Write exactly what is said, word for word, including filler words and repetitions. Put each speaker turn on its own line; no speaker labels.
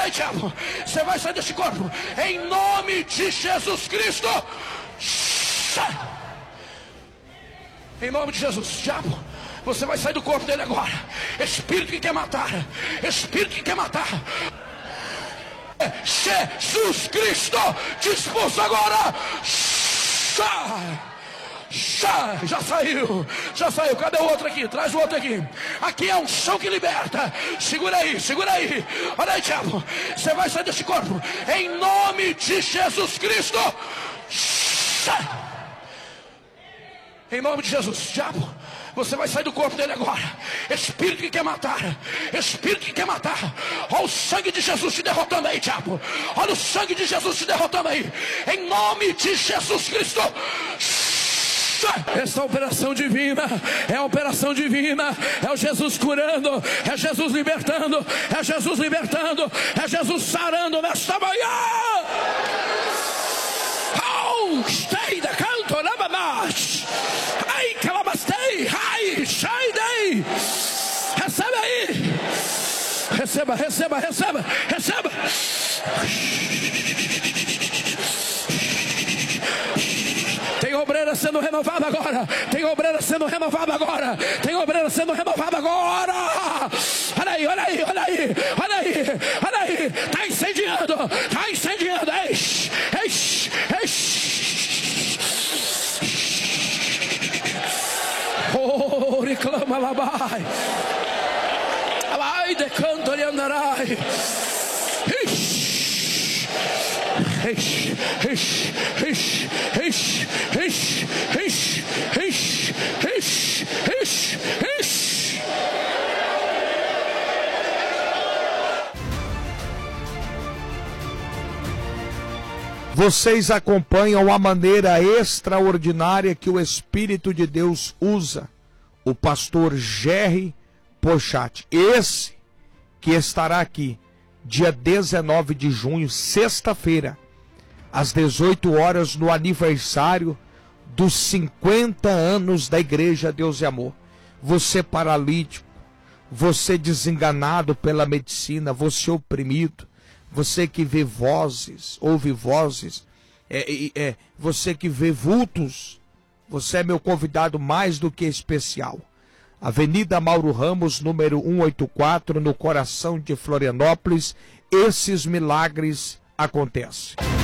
aí, diabo. Você vai sair deste corpo. Em nome de Jesus Cristo. Em nome de Jesus, diabo. Você vai sair do corpo dele agora. Espírito que quer matar. Espírito que quer matar. Jesus Cristo te expulsa agora. Já, já saiu, já saiu. Cadê o outro aqui? Traz o outro aqui. Aqui é um chão que liberta. Segura aí, segura aí. Olha aí, diabo. Você vai sair desse corpo. Em nome de Jesus Cristo. Em nome de Jesus, diabo. Você vai sair do corpo dele agora. Espírito que quer matar. Espírito que quer matar. Olha o sangue de Jesus te derrotando aí, diabo. Olha o sangue de Jesus te derrotando aí. Em nome de Jesus Cristo. Essa operação divina é a operação divina. É o Jesus curando. É Jesus libertando. É Jesus libertando. É Jesus sarando nesta manhã. Oh, stay da canto, nada mais. Ai, calabastei. Ai, sai daí. Recebe aí. Receba, receba, receba, receba. Tem obreira sendo renovada agora. Tem obreira sendo renovada agora. Tem obreira sendo renovada agora. Olha aí, olha aí, olha aí. Olha aí, olha aí. Está incendiando. Está incendiando. Eixe, eixe, eixe. Oh, reclama lá, vai. Vai, decanto, ele andarai. Ixi, ixi, ixi, ixi, ixi, ixi, ixi, ixi, ixi, ixi.
Vocês acompanham a maneira extraordinária que o Espírito de Deus usa o pastor Gerry Pochat, esse que estará aqui dia dezenove de junho, sexta-feira, às dezoito horas, no aniversário dos cinquenta anos da Igreja Deus e Amor. Você paralítico, você desenganado pela medicina, você oprimido, você que vê vozes, ouve vozes, é, é, você que vê vultos, você é meu convidado mais do que especial. Avenida Mauro Ramos, número cento e oitenta e quatro, no coração de Florianópolis. Esses milagres acontecem.